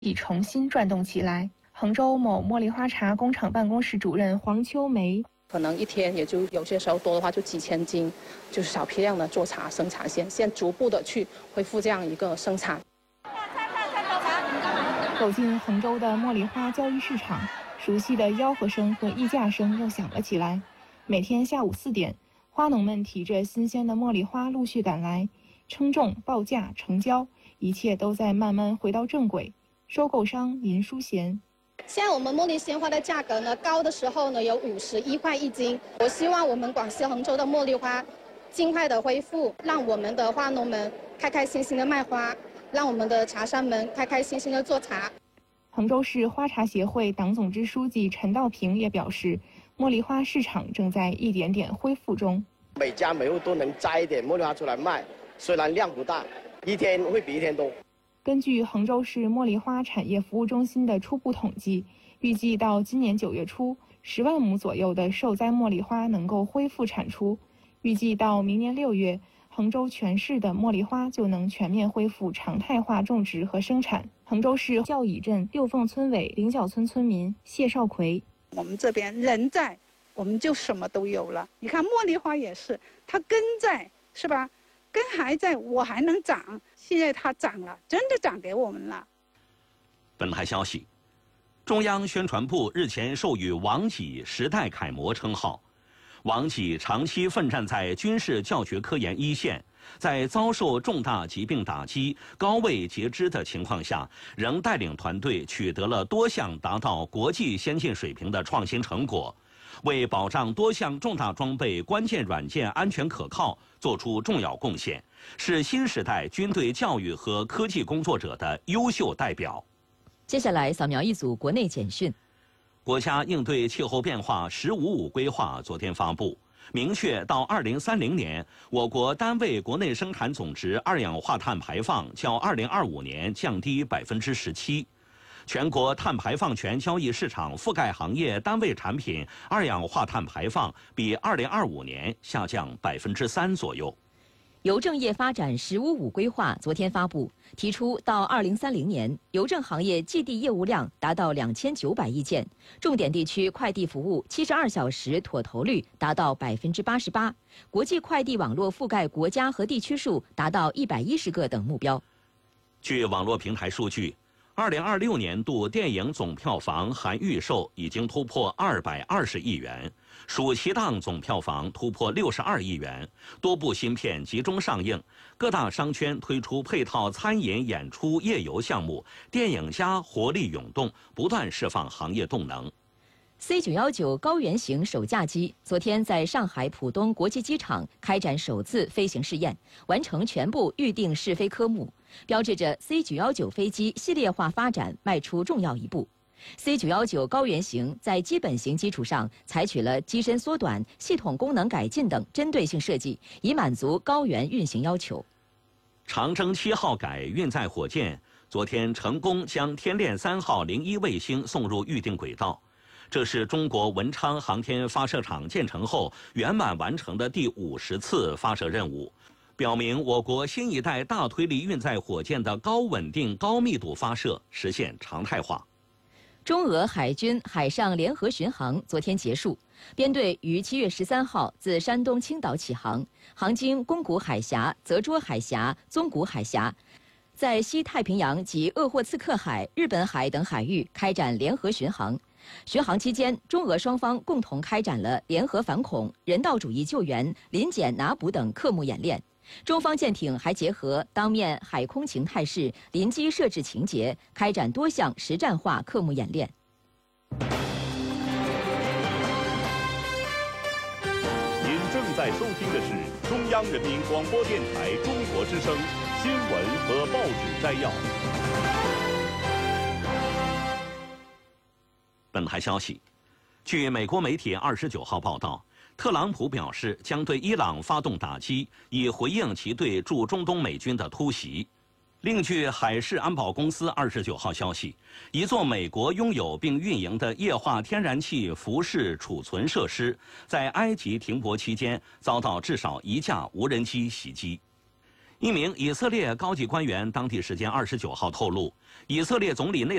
已重新转动起来。杭州某茉莉花茶工厂办公室主任黄秋梅， 可能一天也就有些时候多的话就几千斤，就是小批量的做茶生产线，现逐步的去恢复这样一个生产。 走进杭州的茉莉花交易市场，熟悉的吆喝声和议价声又响了起来。每天下午4点，花农们提着新鲜的茉莉花陆续赶来，称重、报价、成交，一切都在慢慢回到正轨。收购商林淑贤。 现在我们茉莉鲜花的价格呢，高的时候呢有51块1斤。我希望我们广西杭州的茉莉花尽快的恢复，让我们的花农们开开心心的卖花，让我们的茶商们开开心心的做茶。 杭州市花茶协会党总支书记陈道平也表示，茉莉花市场正在一点点恢复中。 每家每户都能摘一点茉莉花出来卖，虽然量不大，一天会比一天多。 根据杭州市茉莉花产业服务中心的初步统计，预计到今年9月初，10万亩左右的受灾茉莉花能够恢复产出。预计到明年6月，杭州全市的茉莉花就能全面恢复常态化种植和生产。杭州市教乙镇六凤村委菱角村村民谢少奎： 我们这边人在，我们就什么都有了。你看茉莉花也是，它根在，是吧？根还在，我还能长。现在它长了，真的长给我们了。 本台消息，中央宣传部日前授予王济时代楷模称号。王济长期奋战在军事教学科研一线，在遭受重大疾病打击、高位截肢的情况下，仍带领团队取得了多项达到国际先进水平的创新成果，为保障多项重大装备关键软件安全可靠做出重要贡献，是新时代军队教育和科技工作者的优秀代表。 接下来扫描一组国内简讯。 国家应对气候变化“十五五”规划昨天发布，明确到2030年，我国单位国内生产总值二氧化碳排放较2025年降低17%。全国碳排放权交易市场覆盖行业单位产品二氧化碳排放比2025年下降3%左右。 邮政业发展“十五五”规划昨天发布，提出到2030年，邮政行业寄递业务量达到2900亿件，重点地区快递服务72小时妥投率达到88%，国际快递网络覆盖国家和地区数达到110个等目标。 据网络平台数据，2026年度电影总票房含预售已经突破220亿元，暑期档总票房突破62亿元，多部新片集中上映，各大商圈推出配套餐饮、演出、夜游项目，电影家活力涌动，不断释放行业动能。 C919高原型首架机昨天在上海浦东国际机场开展首次飞行试验，完成全部预定试飞科目，标志着 C919飞机系列化发展迈出重要一步。C919高原型在基本型基础上采取了机身缩短、系统功能改进等针对性设计，以满足高原运行要求。 长征7号改运载火箭昨天成功将天链3号01卫星送入预定轨道。这是中国文昌航天发射场建成后圆满完成的第50次发射任务，表明我国新一代大推力运载火箭的高稳定、高密度发射实现常态化。 中俄海军海上联合巡航昨天结束，编队于7月13号自山东青岛起航，航经宫古海峡、泽涿海峡、宗谷海峡，在西太平洋及鄂霍次克海、日本海等海域开展联合巡航。巡航期间，中俄双方共同开展了联合反恐、人道主义救援、临检拿捕等科目演练。中方舰艇还结合当面海空情态势、临机设置情节，开展多项实战化科目演练。 您正在收听的是中央人民广播电台中国之声新闻和报纸摘要。 本台消息，据美国媒体29号报道，特朗普表示将对伊朗发动打击，以回应其对驻中东美军的突袭。另据海事安保公司29号消息，一座美国拥有并运营的液化天然气浮式储存设施在埃及停泊期间遭到至少1架无人机袭击。 一名以色列高级官员当地时间29号透露，以色列总理内